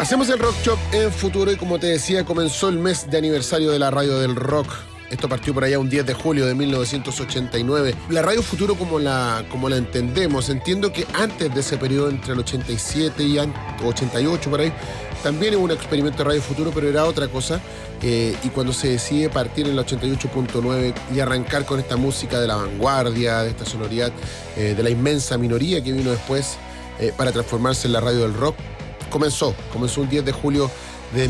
Hacemos el Rock Shop en Futuro y como te decía, comenzó el mes de aniversario de la radio del rock. Esto partió por allá un 10 de julio de 1989. La radio Futuro como la entendemos, entiendo que antes de ese periodo entre el 87 y 88 por ahí, también hubo un experimento de Radio Futuro, pero era otra cosa. Y cuando se decide partir en el 88.9 y arrancar con esta música de la vanguardia, de esta sonoridad, de la inmensa minoría que vino después para transformarse en la radio del rock, comenzó un 10 de julio de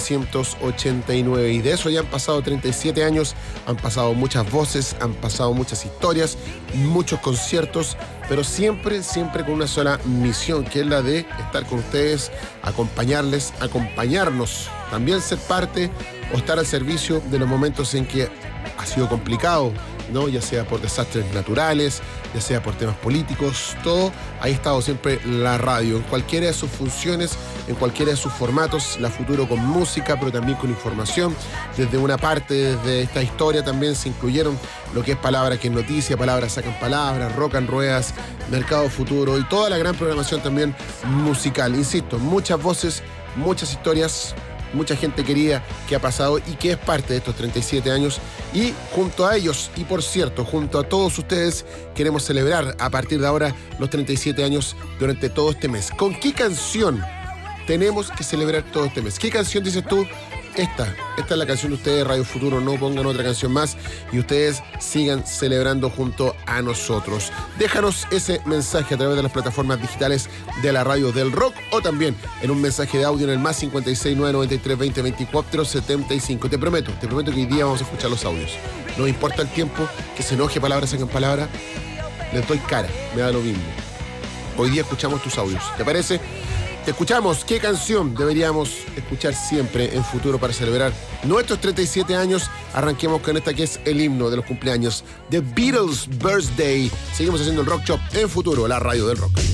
1989 y de eso ya han pasado 37 años, han pasado muchas voces, han pasado muchas historias, muchos conciertos, pero siempre con una sola misión, que es la de estar con ustedes, acompañarles, acompañarnos, también ser parte o estar al servicio de los momentos en que ha sido complicado, ¿no? Ya sea por desastres naturales, ya sea por temas políticos, todo, ahí ha estado siempre la radio, en cualquiera de sus funciones, en cualquiera de sus formatos, la Futuro con música, pero también con información. Desde una parte, desde esta historia también se incluyeron lo que es Palabra que es Noticia, Palabras Sacan Palabras, Rock and Ruedas, Mercado Futuro y toda la gran programación también musical. Insisto, muchas voces, muchas historias, mucha gente querida que ha pasado y que es parte de estos 37 años. Y junto a ellos, y por cierto, junto a todos ustedes, queremos celebrar a partir de ahora los 37 años durante todo este mes. ¿Con qué canción tenemos que celebrar todo este mes? ¿Qué canción dices tú? Esta es la canción de ustedes, Radio Futuro, no pongan otra canción más y ustedes sigan celebrando junto a nosotros. Déjanos ese mensaje a través de las plataformas digitales de la Radio del Rock o también en un mensaje de audio en el más 56 993 20 24 75. Te prometo que hoy día vamos a escuchar los audios. No importa el tiempo, que se enoje Palabras Sacan Palabras, les doy cara, me da lo mismo. Hoy día escuchamos tus audios, ¿te parece? Te escuchamos. ¿Qué canción deberíamos escuchar siempre en Futuro para celebrar nuestros 37 años? Arranquemos con esta que es el himno de los cumpleaños, The Beatles' Birthday. Seguimos haciendo el Rock Shop en Futuro, la radio del rock.